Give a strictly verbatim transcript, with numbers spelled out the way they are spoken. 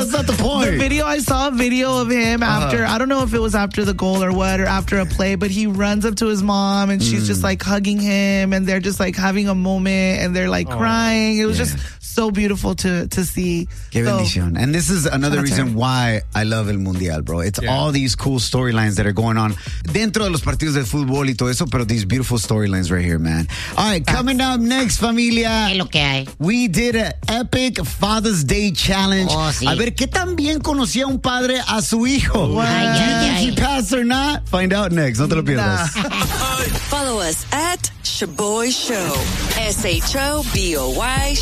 that's not the point. The video, I saw a video of him after, uh-huh. I don't know if it was after the goal or what, or after a play, but he runs up to his mom and she's mm. just like hugging him and they're just like having a moment and they're like oh. crying. It was yeah. just so beautiful to to see. Qué so, bendición. And this is another reason why I love El Mundial, bro. It's yeah. all these cool storylines that are going on dentro de los partidos de fútbol y todo eso, pero these beautiful storylines right here, man. All right, coming up next, familia. ¿Qué es lo que hay? We did an epic Father's Day challenge. Oh, sí. A ver, ¿qué tan bien conocía un padre a su hijo? Wow. Ay, Do you ay, think ay. he passed or not? Find out next. No te lo pierdas. Nah. Follow us at Shaboy Show. S H O B O Y